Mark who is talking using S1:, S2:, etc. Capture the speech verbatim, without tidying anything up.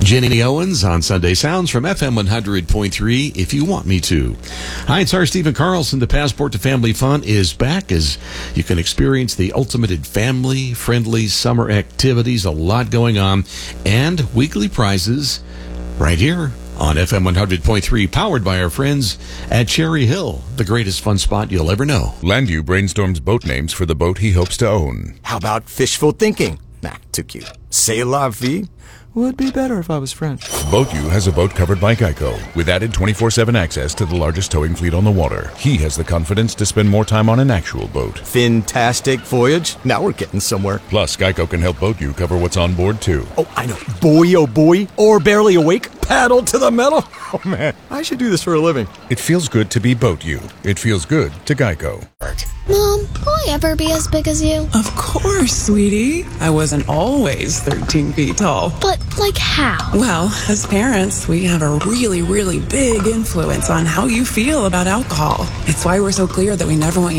S1: Jenny Owens on Sunday Sounds from F M one hundred point three, If You Want Me To. Hi, it's our Stephen Carlson. The Passport to Family Fun is back as you can experience the ultimate in family-friendly summer activities, a lot going on, and weekly prizes right here on F M one hundred point three, powered by our friends at Cherry Hill, the greatest fun spot you'll ever know.
S2: Landu brainstorms boat names for the boat he hopes to own.
S3: How about fishful thinking? Nah, too cute. C'est la vie? Would be better if I was French.
S2: BoatU has a boat covered by Geico, with added twenty-four seven access to the largest towing fleet on the water. He has the confidence to spend more time on an actual boat.
S3: Fantastic voyage. Now we're getting somewhere.
S2: Plus, Geico can help BoatU cover what's on board, too.
S3: Oh, I know. Boy, oh boy. Or barely awake. Paddle to the metal. Oh, man. I should do this for a living.
S2: It feels good to be BoatU. It feels good to Geico.
S4: Mom, will I ever be as big as you?
S5: Of course, sweetie. I wasn't always thirteen feet tall.
S4: But, like, how?
S5: Well, as parents, we have a really, really big influence on how you feel about alcohol. It's why we're so clear that we never want you